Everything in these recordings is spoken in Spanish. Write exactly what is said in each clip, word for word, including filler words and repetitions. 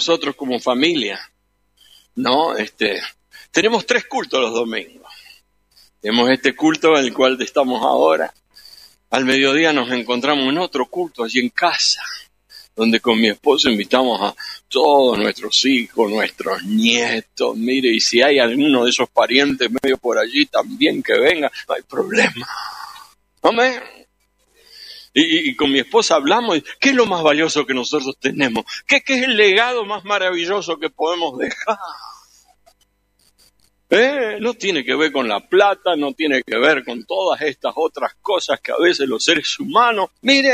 nosotros como familia, ¿no? Este, tenemos tres cultos los domingos. Tenemos este culto en el cual estamos ahora. Al mediodía nos encontramos en otro culto allí en casa, donde con mi esposo invitamos a todos nuestros hijos, nuestros nietos. Mire, y si hay alguno de esos parientes medio por allí también que venga, no hay problema. Amén. Y, y con mi esposa hablamos, ¿qué es lo más valioso que nosotros tenemos? ¿Qué, qué es el legado más maravilloso que podemos dejar? ¿Eh? No tiene que ver con la plata, no tiene que ver con todas estas otras cosas que a veces los seres humanos... Mire,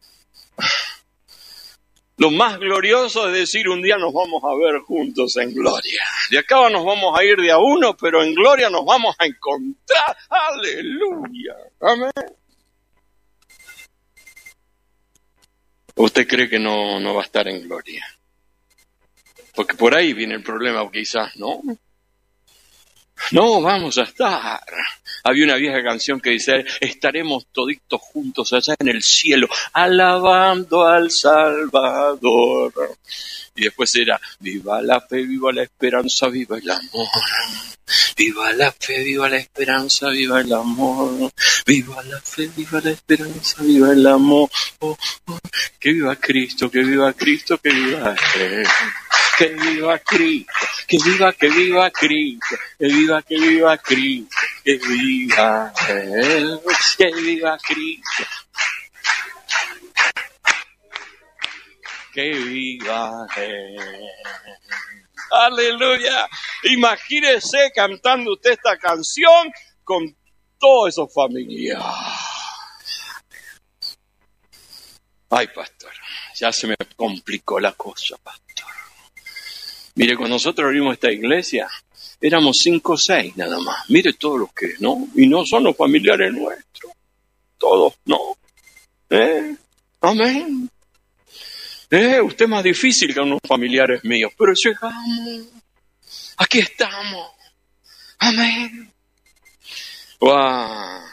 lo más glorioso es decir, un día nos vamos a ver juntos en gloria. De acá nos vamos a ir de a uno, pero en gloria nos vamos a encontrar. ¡Aleluya! Amén. ¿Usted cree que no, no va a estar en gloria? Porque por ahí viene el problema, quizás, ¿no? No, vamos a estar. Había una vieja canción que dice, estaremos toditos juntos allá en el cielo, alabando al Salvador. Y después era, viva la fe, viva la esperanza, viva el amor. Viva la fe, viva la esperanza, viva el amor. Viva la fe, viva la esperanza, viva el amor. Oh, oh. Que viva Cristo, que viva Cristo, que viva Él. Que viva Cristo, que viva, que viva Cristo, que viva, que viva Cristo, que viva Él, que viva Cristo, que viva Él. Aleluya. Imagínese cantando usted esta canción con todos esos familiares. Ay, pastor, ya se me complicó la cosa, pastor. Mire, cuando nosotros abrimos esta iglesia, éramos cinco o seis nada más. Mire todos los que, ¿no? Y no son los familiares nuestros. Todos, ¿no? ¿Eh? Amén. ¿Eh? Usted es más difícil que unos familiares míos, pero llegamos. Aquí estamos. Amén. ¡Wow!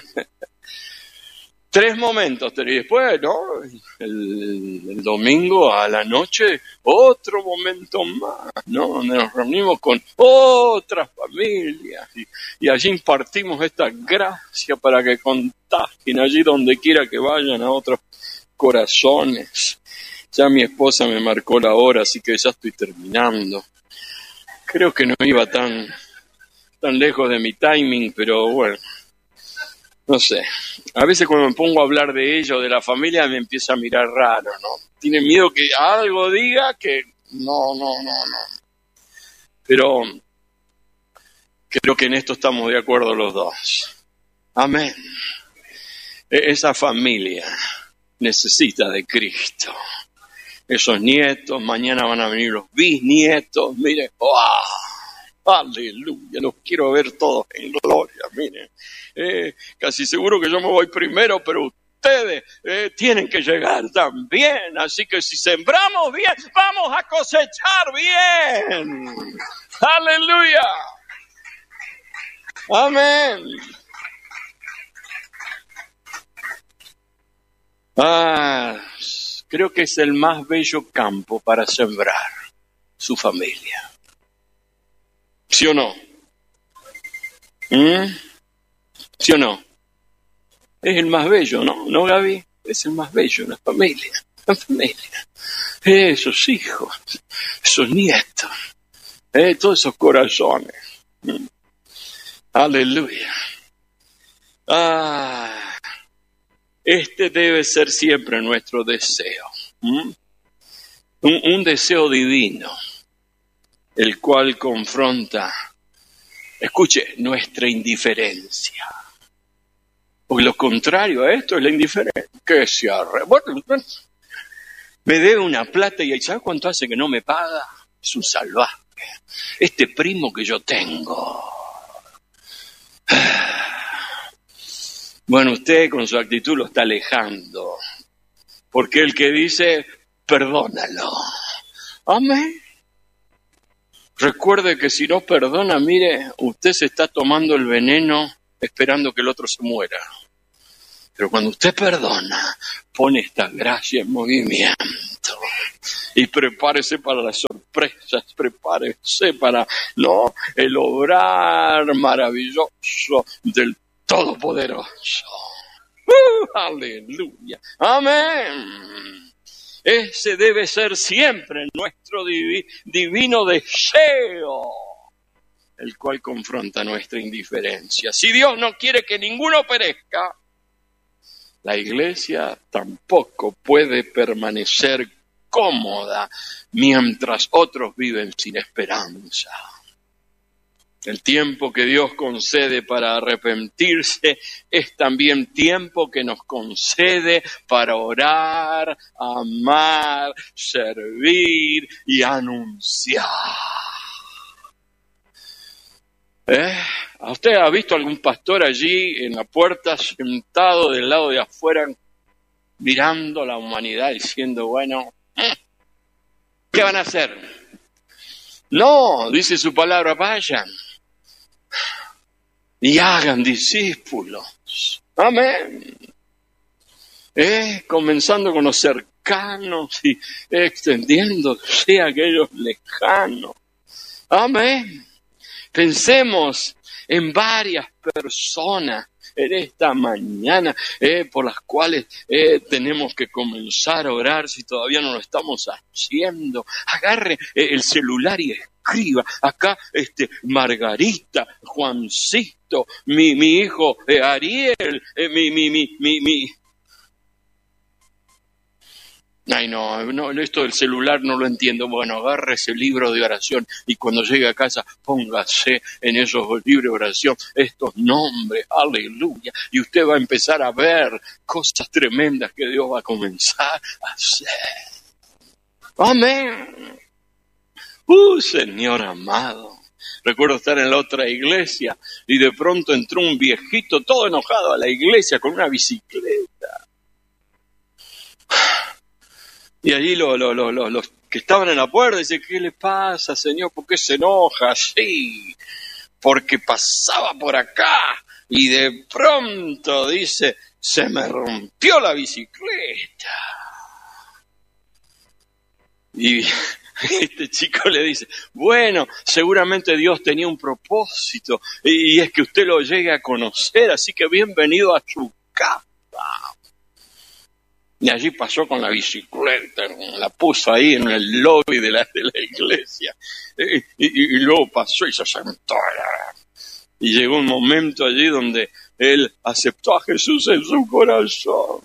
Tres momentos, y después, ¿no? El, el domingo a la noche, otro momento más, ¿no? Donde nos reunimos con otras familias y, y allí impartimos esta gracia para que contagien allí donde quiera que vayan a otros corazones. Ya mi esposa me marcó la hora, así que ya estoy terminando. Creo que no iba tan, tan lejos de mi timing, pero bueno. No sé, a veces cuando me pongo a hablar de ello, de la familia, me empieza a mirar raro, ¿no? Tiene miedo que algo diga que no, no, no, no. Pero creo que en esto estamos de acuerdo los dos. Amén. Esa familia necesita de Cristo. Esos nietos, mañana van a venir los bisnietos, mire, ¡oh! Aleluya, los quiero ver todos en gloria, miren. Eh, casi seguro que yo me voy primero, pero ustedes eh, tienen que llegar también. Así que si sembramos bien, vamos a cosechar bien. Aleluya. Amén. Ah, creo que es el más bello campo para sembrar su familia. ¿Sí o no? ¿Mm? ¿Sí o no? Es el más bello, ¿no? ¿No, Gaby? Es el más bello, la familia. La familia. Esos hijos, esos nietos, eh, todos esos corazones. ¿Mm? Aleluya. Ah, este debe ser siempre nuestro deseo. ¿Mm? Un, un deseo divino, el cual confronta, escuche, nuestra indiferencia. Porque lo contrario a esto es la indiferencia. Que se arre... Bueno, me debe una plata y ¿sabes cuánto hace que no me paga? Es un salvaje. Este primo que yo tengo. Bueno, usted con su actitud lo está alejando. Porque el que dice, perdónalo. Amén. Recuerde que si no perdona, mire, usted se está tomando el veneno esperando que el otro se muera. Pero cuando usted perdona, pone esta gracia en movimiento. Y prepárese para las sorpresas, prepárese para, ¿no?, el obrar maravilloso del Todopoderoso. ¡Uh, aleluya! ¡Amén! Ese debe ser siempre nuestro divi- divino deseo, el cual confronta nuestra indiferencia. Si Dios no quiere que ninguno perezca, la iglesia tampoco puede permanecer cómoda mientras otros viven sin esperanza. El tiempo que Dios concede para arrepentirse es también tiempo que nos concede para orar, amar, servir y anunciar. ¿Eh? ¿Usted ha visto algún pastor allí en la puerta sentado del lado de afuera mirando a la humanidad diciendo, bueno, ¿qué van a hacer? No, dice su palabra, vayan y hagan discípulos. Amén. Eh, comenzando con los cercanos y extendiéndose a aquellos lejanos. Amén. Pensemos en varias personas en esta mañana eh, por las cuales eh, tenemos que comenzar a orar si todavía no lo estamos haciendo. Agarre eh, el celular y escriba. Acá este Margarita, Juancito, mi, mi hijo eh, Ariel, eh, mi, mi, mi, mi, mi. Ay, no, no, esto del celular no lo entiendo. Bueno, agarre ese libro de oración y cuando llegue a casa póngase en esos libros de oración estos nombres, aleluya. Y usted va a empezar a ver cosas tremendas que Dios va a comenzar a hacer. Amén. Uh, Señor amado. Recuerdo estar en la otra iglesia y de pronto entró un viejito todo enojado a la iglesia con una bicicleta. Y allí lo, lo, lo, lo, los que estaban en la puerta dicen, ¿qué le pasa, señor? ¿Por qué se enoja así? Porque pasaba por acá y de pronto dice, se me rompió la bicicleta. Y este chico le dice, bueno, seguramente Dios tenía un propósito y es que usted lo llegue a conocer, así que bienvenido a su casa. Y allí pasó con la bicicleta, la puso ahí en el lobby de la, de la iglesia. Y, y, y luego pasó y se sentó. Y llegó un momento allí donde él aceptó a Jesús en su corazón.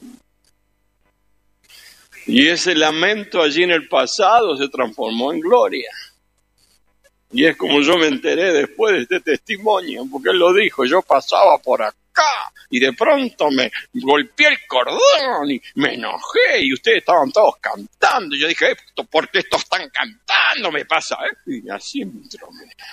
Y ese lamento allí en el pasado se transformó en gloria. Y es como yo me enteré después de este testimonio, porque él lo dijo, yo pasaba por acá y de pronto me golpeé el cordón y me enojé y ustedes estaban todos cantando. Y yo dije, ¿por qué estos están cantando? Me pasa, ¿eh? Y así entró.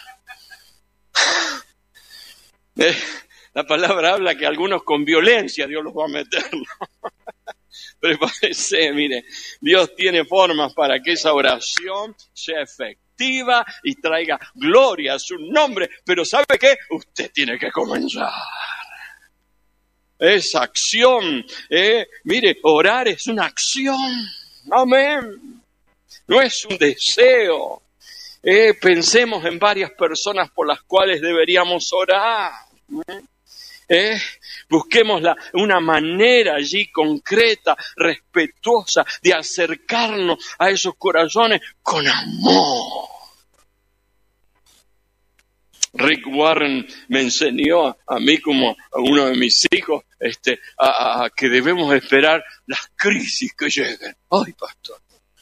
Eh, la palabra habla que algunos con violencia Dios los va a meter, ¿no? Prepárese, mire, Dios tiene formas para que esa oración sea efectiva y traiga gloria a su nombre, pero ¿sabe qué? Usted tiene que comenzar. Esa acción, eh, mire, orar es una acción, amén, no es un deseo. Eh, pensemos en varias personas por las cuales deberíamos orar. Eh, busquemos la, una manera allí concreta, respetuosa, de acercarnos a esos corazones con amor. Rick Warren me enseñó a, a mí como a uno de mis hijos este, a, a que debemos esperar las crisis que lleguen. Ay, pastor.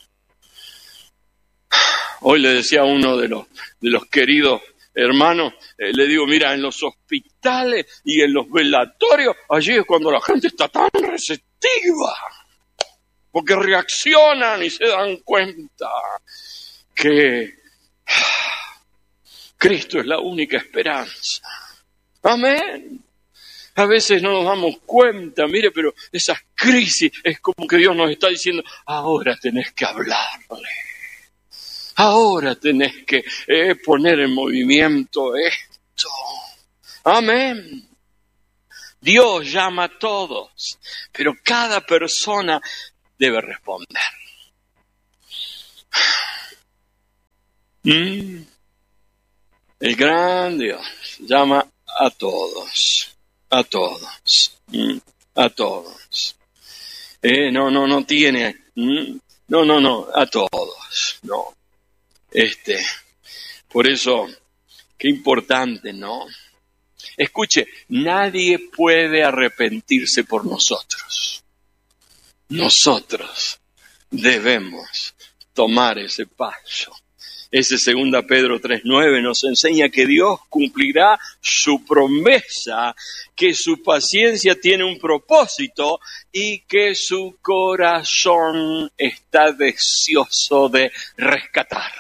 Hoy le decía a uno de los, de los queridos hermanos, eh, le digo, mira, en los hospitales y en los velatorios, allí es cuando la gente está tan receptiva, porque reaccionan y se dan cuenta que Cristo es la única esperanza. Amén. A veces no nos damos cuenta, mire, pero esas crisis es como que Dios nos está diciendo, ahora tenés que hablarle. Ahora tenés que eh, poner en movimiento esto. Amén. Dios llama a todos, pero cada persona debe responder. Mm. El gran Dios llama a todos, a todos, mm, a todos. Eh, no, no, no tiene, mm, no, no, no, a todos, no. Este, por eso, qué importante, ¿no? Escuche, nadie puede arrepentirse por nosotros. Nosotros debemos tomar ese paso. Ese segunda Pedro tres nueve nos enseña que Dios cumplirá su promesa, que su paciencia tiene un propósito y que su corazón está deseoso de rescatar.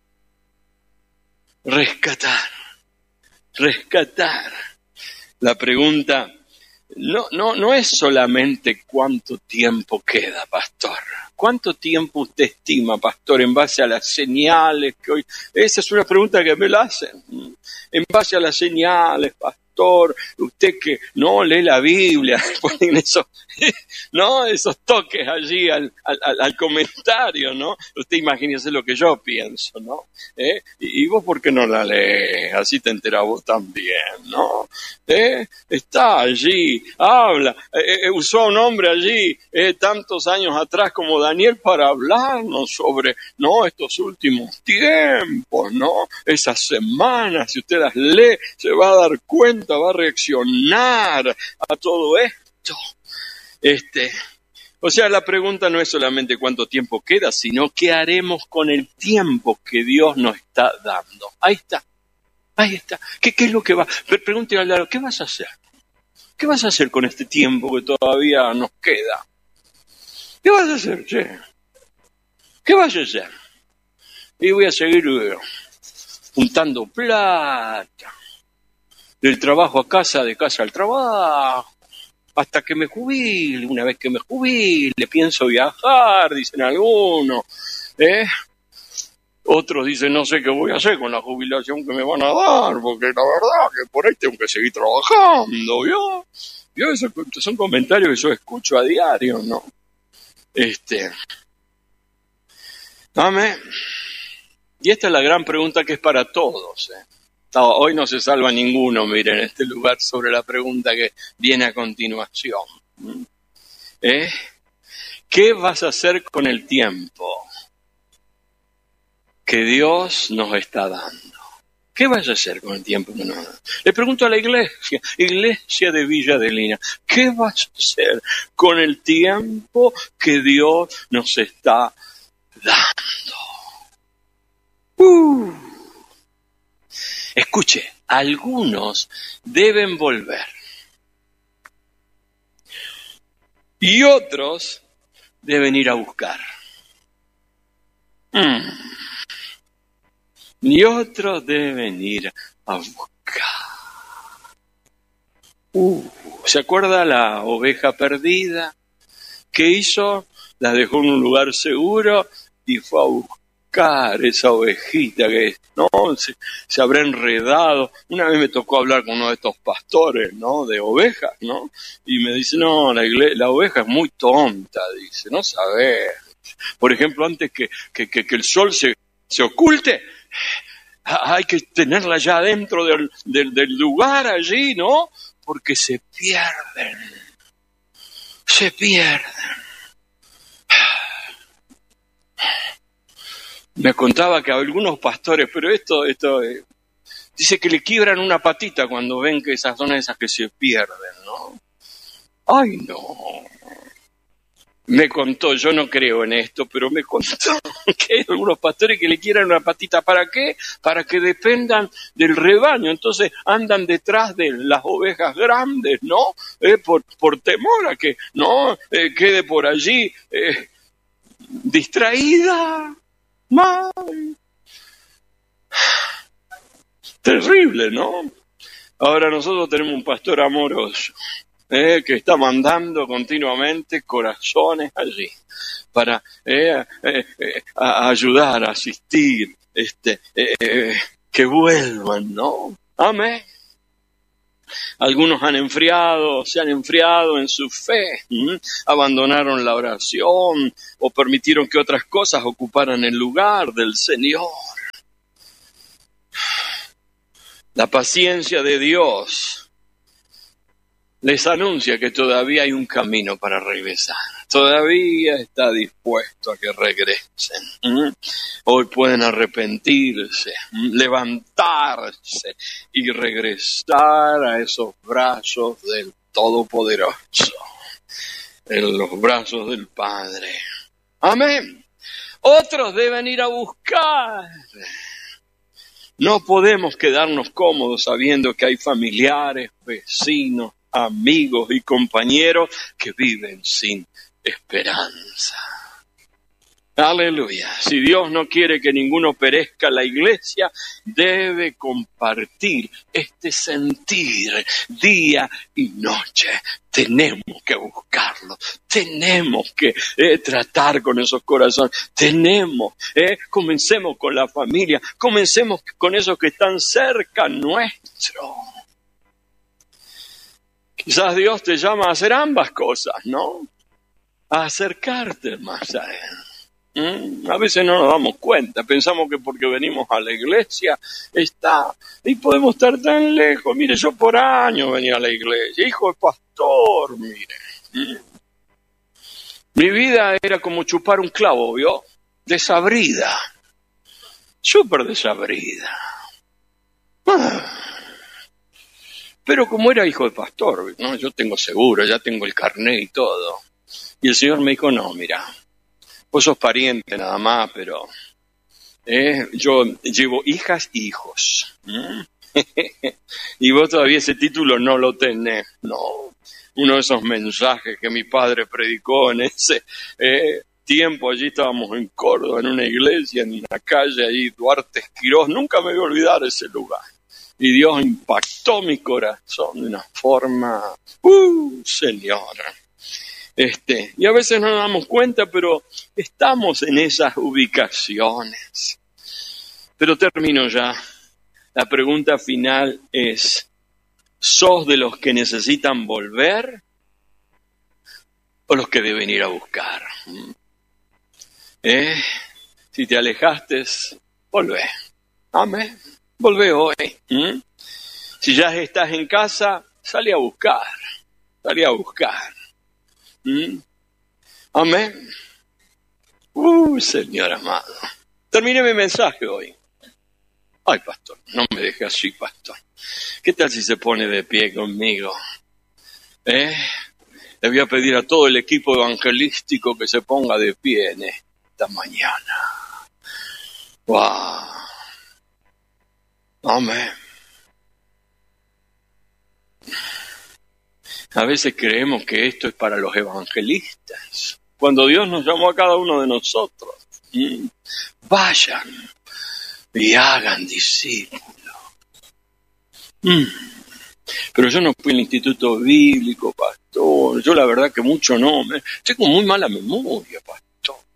Rescatar. Rescatar. La pregunta no, no, no es solamente cuánto tiempo queda, pastor. ¿Cuánto tiempo usted estima, pastor, en base a las señales que hoy... Esa es una pregunta que me la hacen. En base a las señales, pastor, usted que no lee la Biblia, ponen esos, ¿no? Esos toques allí al, al, al comentario, ¿no? Usted imagínese lo que yo pienso, ¿no? ¿Eh? ¿Y, y vos por qué no la lees? Así te enterás vos también, ¿no? ¿Eh? Está allí, habla, eh, eh, usó a un hombre allí eh, tantos años atrás como Daniel para hablarnos sobre, ¿no? Estos últimos tiempos, ¿no? Esas semanas, si usted las lee, se va a dar cuenta, va a reaccionar a todo esto. Este, o sea, la pregunta no es solamente cuánto tiempo queda, sino qué haremos con el tiempo que Dios nos está dando. Ahí está, ahí está. ¿Qué, qué es lo que va? Pregúntale al lado, ¿qué vas a hacer? ¿Qué vas a hacer con este tiempo que todavía nos queda? ¿Qué vas a hacer, che? ¿Qué vas a hacer? Y voy a seguir eh, juntando plata, del trabajo a casa, de casa al trabajo, hasta que me jubile. Una vez que me jubile, pienso viajar, dicen algunos. ¿eh? Otros dicen, no sé qué voy a hacer con la jubilación que me van a dar, porque la verdad que por ahí tengo que seguir trabajando, ¿vio? ¿Vio? Esos son comentarios que yo escucho a diario, ¿no? Este... Amén. Y esta es la gran pregunta que es para todos, ¿eh? Hoy no se salva ninguno, miren, en este lugar sobre la pregunta que viene a continuación. ¿Eh? ¿Qué vas a hacer con el tiempo que Dios nos está dando? ¿Qué vas a hacer con el tiempo que nos da? Le pregunto a la iglesia, iglesia de Villa Adelina, ¿qué vas a hacer con el tiempo que Dios nos está dando? Uh. Escuche, algunos deben volver y otros deben ir a buscar. Mm. Y otros deben ir a buscar. Uh. ¿Se acuerda la oveja perdida? ¿Qué hizo? La dejó en un lugar seguro y fue a buscar esa ovejita que no se, se habrá enredado. Una vez me tocó hablar con uno de estos pastores, ¿no? De ovejas, ¿no? Y me dice, no, la, igle- la oveja es muy tonta, dice, no sabés. Por ejemplo, antes que, que, que, que el sol se, se oculte, hay que tenerla ya dentro del, del, del lugar allí, ¿no? Porque se pierden, se pierden. Me contaba que algunos pastores, pero esto, esto eh, dice que le quiebran una patita cuando ven que esas son esas que se pierden, ¿no? ¡Ay, no! Me contó, yo no creo en esto, pero me contó que hay algunos pastores que le quiebran una patita. ¿Para qué? Para que dependan del rebaño. Entonces andan detrás de las ovejas grandes, ¿no? Eh, por, por temor a que no eh, quede por allí eh, distraída. Mal. Terrible, ¿no? Ahora nosotros tenemos un pastor amoroso eh, que está mandando continuamente corazones allí para eh, eh, eh, a ayudar, a asistir, este, eh, eh, que vuelvan, ¿no? Amén. Algunos han enfriado, se han enfriado en su fe, ¿m? Abandonaron la oración o permitieron que otras cosas ocuparan el lugar del Señor. La paciencia de Dios les anuncia que todavía hay un camino para regresar. Todavía está dispuesto a que regresen. ¿Mm? Hoy pueden arrepentirse, ¿m? levantarse y regresar a esos brazos del Todopoderoso, en los brazos del Padre. Amén. Otros deben ir a buscar. No podemos quedarnos cómodos sabiendo que hay familiares, vecinos, amigos y compañeros que viven sin esperanza. Aleluya. Si Dios no quiere que ninguno perezca, la iglesia debe compartir este sentir día y noche. Tenemos que buscarlo. Tenemos que eh, tratar con esos corazones. Tenemos, eh, comencemos con la familia. Comencemos con esos que están cerca nuestro. Quizás Dios te llama a hacer ambas cosas, ¿no? A acercarte más a Él. ¿Mm? A veces no nos damos cuenta, pensamos que porque venimos a la iglesia está, y podemos estar tan lejos. Mire, yo por años venía a la iglesia, hijo de pastor, mire. ¿Mm? Mi vida era como chupar un clavo, ¿vio? Desabrida, súper desabrida. Ah. Pero como era hijo de pastor, ¿no? Yo tengo seguro, ya tengo el carnet y todo. Y el Señor me dijo, no, mira, vos sos pariente nada más, pero eh, yo llevo hijas y hijos. ¿Mm? Y vos todavía ese título no lo tenés. No, uno de esos mensajes que mi padre predicó en ese eh, tiempo, allí estábamos en Córdoba, en una iglesia, en una calle allí, Duarte Esquirós, nunca me voy a olvidar ese lugar. Y Dios impactó mi corazón de una forma, ¡uh, Señor! Este, y a veces no nos damos cuenta, pero estamos en esas ubicaciones. Pero termino ya. La pregunta final es, ¿sos de los que necesitan volver o los que deben ir a buscar? ¿Eh? Si te alejaste, volvé. Amén. Volvé hoy. ¿Mm? Si ya estás en casa, salí a buscar. Salí a buscar. ¿Mm? Amén. Uh, Señor amado. Terminé mi mensaje hoy. Ay, pastor, no me deje así, pastor. ¿Qué tal si se pone de pie conmigo? ¿Eh? Le voy a pedir a todo el equipo evangelístico que se ponga de pie en esta mañana. ¡Wow! Amén. A veces creemos que esto es para los evangelistas, cuando Dios nos llamó a cada uno de nosotros. ¿Mm? Vayan y hagan discípulos. ¿Mm? Pero yo no fui al instituto bíblico, pastor. Yo la verdad que mucho no. Me... Tengo muy mala memoria, pastor.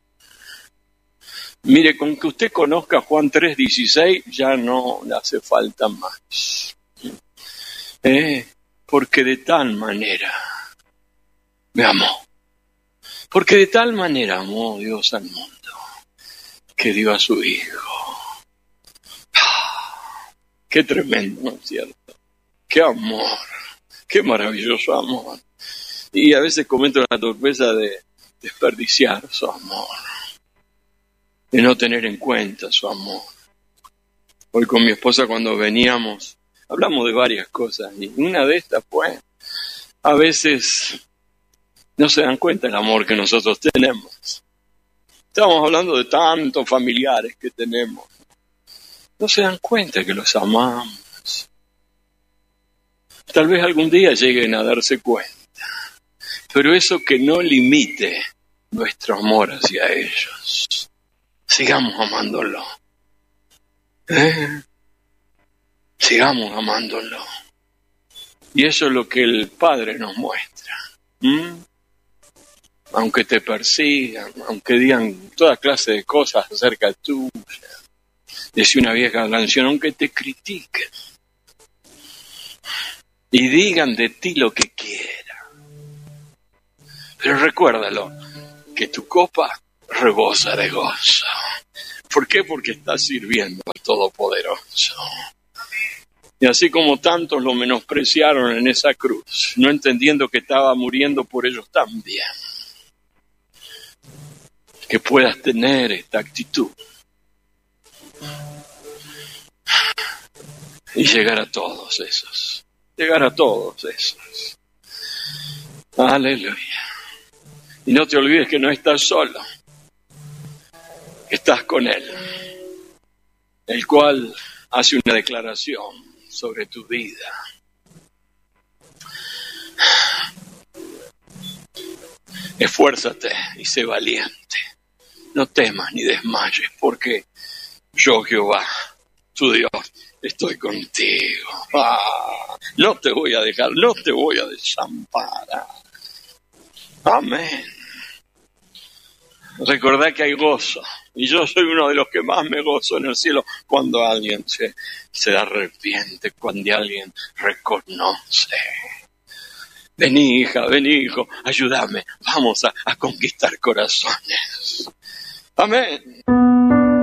Mire, con que usted conozca Juan tres dieciséis, ya no le hace falta más. ¿Eh? Porque de tal manera me amó. Porque de tal manera amó Dios al mundo, que dio a su Hijo. ¡Ah! ¡Qué tremendo, ¿no es cierto? ¡Qué amor! ¡Qué maravilloso amor! Y a veces cometo la torpeza de desperdiciar su amor, de no tener en cuenta su amor. Hoy con mi esposa cuando veníamos, hablamos de varias cosas, y una de estas fue, a veces no se dan cuenta del amor que nosotros tenemos. Estamos hablando de tantos familiares que tenemos. No se dan cuenta que los amamos. Tal vez algún día lleguen a darse cuenta, pero eso que no limite nuestro amor hacia ellos. Sigamos amándolo. ¿Eh? Sigamos amándolo. Y eso es lo que el Padre nos muestra. ¿Mm? Aunque te persigan, aunque digan toda clase de cosas acerca tuya. Decía una vieja canción, aunque te critiquen. y digan de ti lo que quieran. Pero recuérdalo, que tu copa rebosa de gozo. ¿Por qué? Porque estás sirviendo al Todopoderoso. Y así como tantos lo menospreciaron en esa cruz, no entendiendo que estaba muriendo por ellos también, que puedas tener esta actitud y llegar a todos esos, llegar a todos esos. Aleluya. Y no te olvides que no estás solo, que estás con Él, el cual hace una declaración sobre tu vida. Esfuérzate y sé valiente. No temas ni desmayes, porque yo, Jehová, tu Dios, estoy contigo. Ah, no te voy a dejar, no te voy a desamparar. Amén. Recordá que hay gozo, y yo soy uno de los que más me gozo en el cielo cuando alguien se, se arrepiente, cuando alguien reconoce. Vení, hija, vení, hijo, ayúdame, vamos a, a conquistar corazones. Amén.